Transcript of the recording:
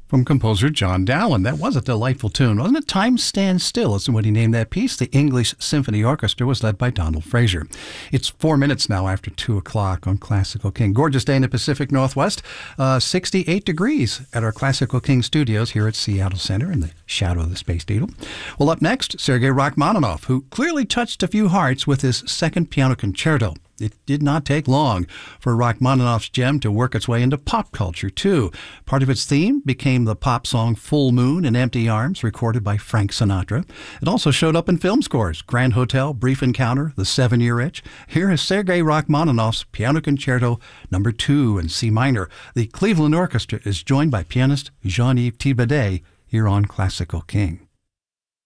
from composer John Dowland. That was a delightful tune, wasn't it? Time Stands Still is what he named that piece. The English Symphony Orchestra was led by Donald Fraser. It's 4 minutes now after 2 o'clock on Classical King. Gorgeous day in the Pacific Northwest. 68 degrees at our Classical King studios here at Seattle Center in the shadow of the Space Needle. Well, up next, Sergei Rachmaninoff, who clearly touched a few hearts with his second piano concerto. It did not take long for Rachmaninoff's gem to work its way into pop culture, too. Part of its theme became the pop song Full Moon and Empty Arms, recorded by Frank Sinatra. It also showed up in film scores, Grand Hotel, Brief Encounter, The 7-Year Itch. Here is Sergei Rachmaninoff's Piano Concerto No. 2 in C minor. The Cleveland Orchestra is joined by pianist Jean-Yves Thibaudet here on Classical King.